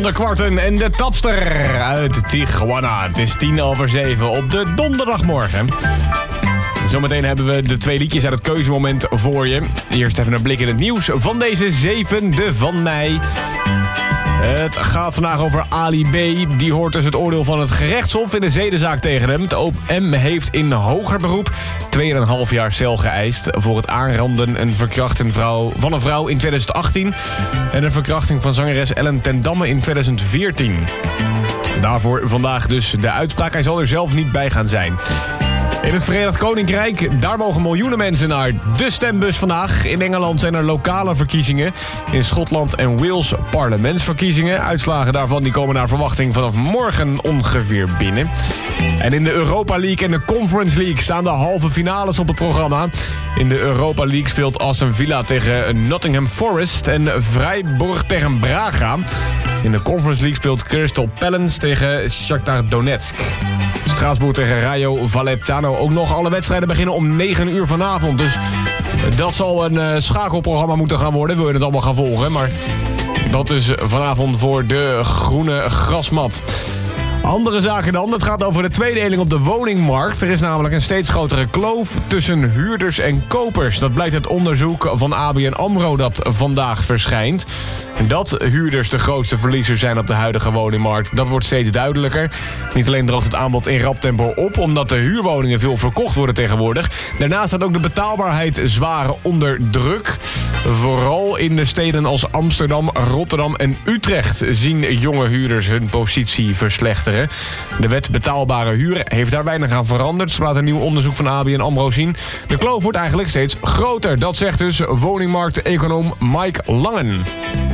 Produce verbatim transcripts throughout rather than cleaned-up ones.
Van der Kwarten en de Tapster uit Tijuana. Het is tien over zeven op de donderdagmorgen. Zometeen hebben we de twee liedjes uit het keuzemoment voor je. Eerst even een blik in het nieuws van deze zevende van mei. Het gaat vandaag over Ali B. Die hoort dus het oordeel van het gerechtshof in de zedenzaak tegen hem. Het O M heeft in hoger beroep twee komma vijf jaar cel geëist voor het aanranden en verkrachten vrouw, van een vrouw in twintig achttien... en de verkrachting van zangeres Ellen ten Damme in twintig veertien. Daarvoor vandaag dus de uitspraak. Hij zal er zelf niet bij gaan zijn. In het Verenigd Koninkrijk, daar mogen miljoenen mensen naar de stembus vandaag. In Engeland zijn er lokale verkiezingen. In Schotland en Wales parlementsverkiezingen. Uitslagen daarvan die komen naar verwachting vanaf morgen ongeveer binnen. En in de Europa League en de Conference League staan de halve finales op het programma. In de Europa League speelt Aston Villa tegen Nottingham Forest en Freiburg tegen Braga. In de Conference League speelt Crystal Palace tegen Shakhtar Donetsk. Straatsburg tegen Rayo Vallecano. Ook nog alle wedstrijden beginnen om negen uur vanavond. Dus dat zal een uh, schakelprogramma moeten gaan worden. Wil je het allemaal gaan volgen. Maar dat is vanavond voor de groene grasmat. Andere zaken dan. Het gaat over de tweedeling op de woningmarkt. Er is namelijk een steeds grotere kloof tussen huurders en kopers. Dat blijkt uit onderzoek van A B N AMRO dat vandaag verschijnt. En dat huurders de grootste verliezers zijn op de huidige woningmarkt, dat wordt steeds duidelijker. Niet alleen droogt het aanbod in rap tempo op, omdat de huurwoningen veel verkocht worden tegenwoordig. Daarnaast staat ook de betaalbaarheid zwaar onder druk. Vooral in de steden als Amsterdam, Rotterdam en Utrecht zien jonge huurders hun positie verslechteren. De wet betaalbare huren heeft daar weinig aan veranderd, zo laat een nieuw onderzoek van A B N AMRO zien. De kloof wordt eigenlijk steeds groter. Dat zegt dus woningmarkteconoom Mike Langen.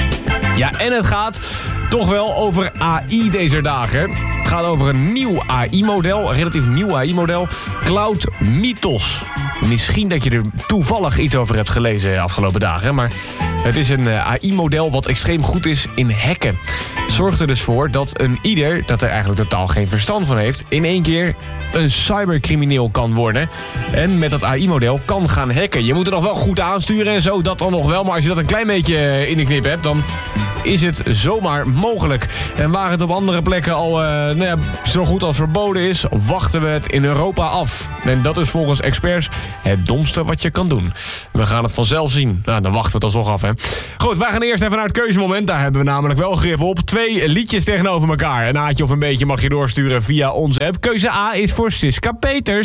Ja, en het gaat toch wel over A I deze dagen. Het gaat over een nieuw A I-model, een relatief nieuw A I-model, Cloud Mythos. Misschien dat je er toevallig iets over hebt gelezen de afgelopen dagen, maar het is een A I-model wat extreem goed is in hacken. Het zorgt er dus voor dat een ieder, dat er eigenlijk totaal geen verstand van heeft, in één keer een cybercrimineel kan worden. En met dat A I-model kan gaan hacken. Je moet er nog wel goed aansturen en zo, dat dan nog wel. Maar als je dat een klein beetje in de knip hebt, dan is het zomaar mogelijk. En waar het op andere plekken al uh, nou ja, zo goed als verboden is, wachten we het in Europa af. En dat is volgens experts het domste wat je kan doen. We gaan het vanzelf zien. Nou, dan wachten we het alsnog af, hè. Goed, wij gaan eerst even naar het keuzemoment. Daar hebben we namelijk wel grip op. Twee liedjes tegenover elkaar. Een aatje of een beetje mag je doorsturen via onze app. Keuze A is voor Siska Peters.